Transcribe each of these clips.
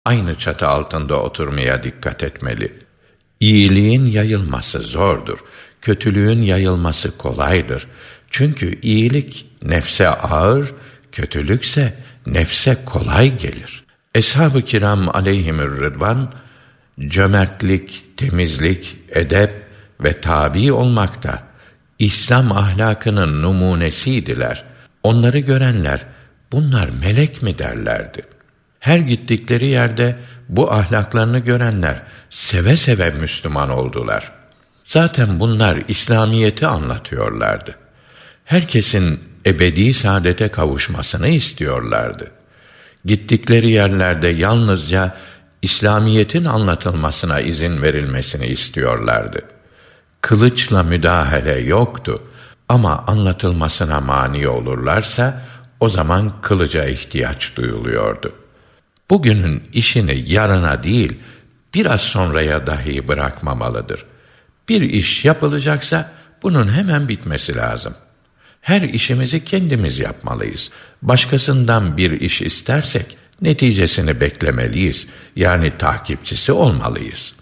aynı çatı altında oturmaya dikkat etmeli. İyiliğin yayılması zordur. Kötülüğün yayılması kolaydır. Çünkü iyilik nefse ağır, kötülükse nefse kolay gelir. Eshab-ı kiram aleyhimürrıdvan, cömertlik, temizlik, edep ve tabi olmakta İslam ahlakının numunesiydiler. Onları görenler, bunlar melek mi derlerdi. Her gittikleri yerde bu ahlaklarını görenler seve seve Müslüman oldular. Zaten bunlar İslamiyeti anlatıyorlardı. Herkesin ebedi saadete kavuşmasını istiyorlardı. Gittikleri yerlerde yalnızca İslamiyetin anlatılmasına izin verilmesini istiyorlardı. Kılıçla müdahale yoktu ama anlatılmasına mani olurlarsa o zaman kılıca ihtiyaç duyuluyordu. Bugünün işini yarına değil, biraz sonraya dahi bırakmamalıdır. Bir iş yapılacaksa bunun hemen bitmesi lazım. Her işimizi kendimiz yapmalıyız. Başkasından bir iş istersek neticesini beklemeliyiz. Yani takipçisi olmalıyız.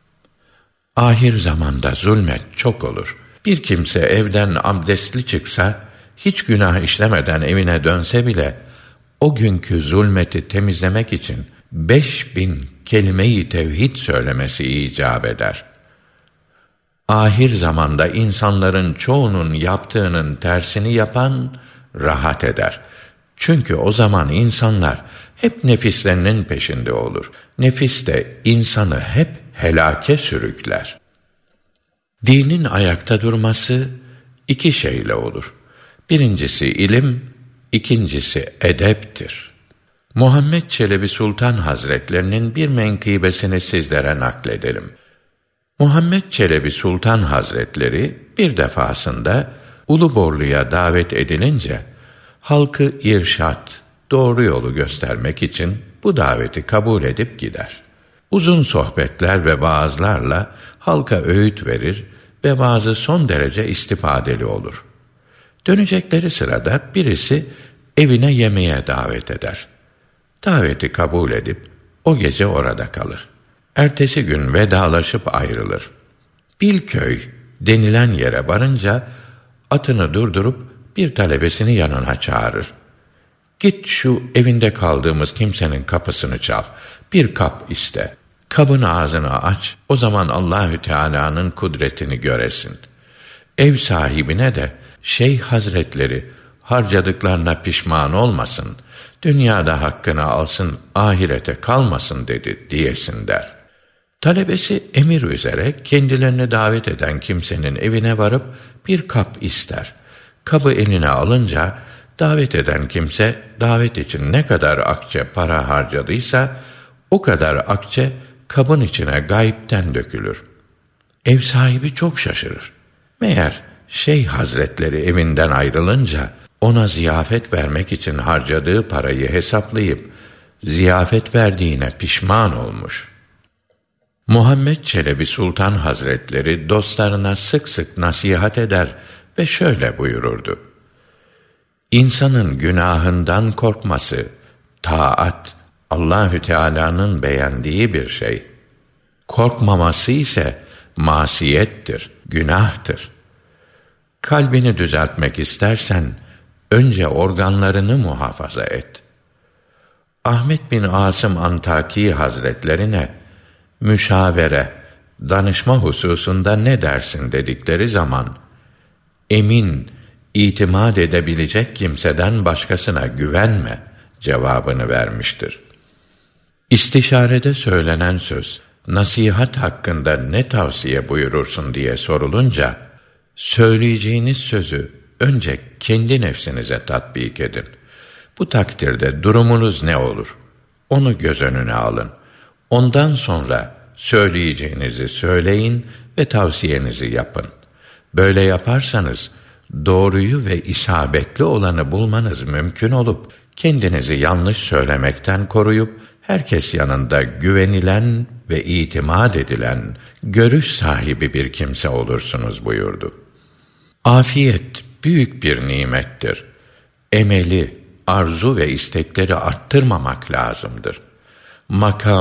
Ahir zamanda zulmet çok olur. Bir kimse evden abdestli çıksa, hiç günah işlemeden evine dönse bile, o günkü zulmeti temizlemek için 5000 kelime-i tevhid söylemesi icap eder. Ahir zamanda insanların çoğunun yaptığının tersini yapan rahat eder. Çünkü o zaman insanlar hep nefislerinin peşinde olur. Nefis de insanı hep helake sürükler. Dinin ayakta durması iki şeyle olur. Birincisi ilim, ikincisi edeptir. Muhammed Çelebi Sultan Hazretlerinin bir menkıbesini sizlere nakledelim. Muhammed Çelebi Sultan Hazretleri bir defasında Uluborlu'ya davet edilince halkı irşat, doğru yolu göstermek için bu daveti kabul edip gider. Uzun sohbetler ve vaazlarla halka öğüt verir ve vaazı son derece istifadeli olur. Dönecekleri sırada birisi evine yemeğe davet eder. Daveti kabul edip o gece orada kalır. Ertesi gün vedalaşıp ayrılır. Bilköy denilen yere varınca atını durdurup bir talebesini yanına çağırır. Git şu evinde kaldığımız kimsenin kapısını çal. Bir kap iste. Kabın ağzını aç. O zaman Allahü Teala'nın kudretini göresin. Ev sahibine de Şeyh Hazretleri harcadıklarına pişman olmasın, dünyada hakkını alsın, ahirete kalmasın dedi diyesin der. Talebesi emir üzere kendilerini davet eden kimsenin evine varıp bir kap ister. Kabı eline alınca davet eden kimse davet için ne kadar akçe para harcadıysa o kadar akçe kabın içine gayipten dökülür. Ev sahibi çok şaşırır. Meğer Şeyh Hazretleri evinden ayrılınca ona ziyafet vermek için harcadığı parayı hesaplayıp ziyafet verdiğine pişman olmuş. Muhammed Çelebi Sultan Hazretleri dostlarına sık sık nasihat eder ve şöyle buyururdu. İnsanın günahından korkması, taat, Allahü Teala'nın beğendiği bir şey. Korkmaması ise masiyettir, günahtır. Kalbini düzeltmek istersen, önce organlarını muhafaza et. Ahmet bin Asım Antaki Hazretlerine, müşavere, danışma hususunda ne dersin dedikleri zaman, emin, itimat edebilecek kimseden başkasına güvenme cevabını vermiştir. İstişarede söylenen söz, nasihat hakkında ne tavsiye buyurursun diye sorulunca, söyleyeceğiniz sözü önce kendi nefsinize tatbik edin. Bu takdirde durumunuz ne olur? Onu göz önüne alın. Ondan sonra söyleyeceğinizi söyleyin ve tavsiyenizi yapın. Böyle yaparsanız doğruyu ve isabetli olanı bulmanız mümkün olup kendinizi yanlış söylemekten koruyup herkes yanında güvenilen ve itimat edilen görüş sahibi bir kimse olursunuz buyurdu. Afiyet büyük bir nimettir. Emeli, arzu ve istekleri arttırmamak lazımdır. Makam